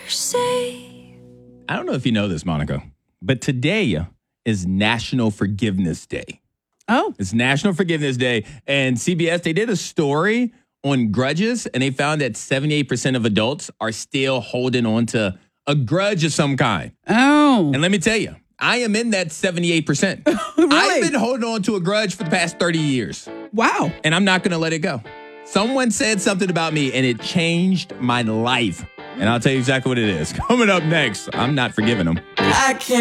I don't know if you know this, Monica, but today is National Forgiveness Day. Oh. It's National Forgiveness Day. And CBS, they did a story on grudges, and they found that 78% of adults are still holding on to a grudge of some kind. Oh. And let me tell you, I am in that 78%. Really? I've been holding on to a grudge for the past 30 years. Wow. And I'm not going to let it go. Someone said something about me, and it changed my life. And I'll tell you exactly what it is. Coming up next, I'm not forgiving them. I can't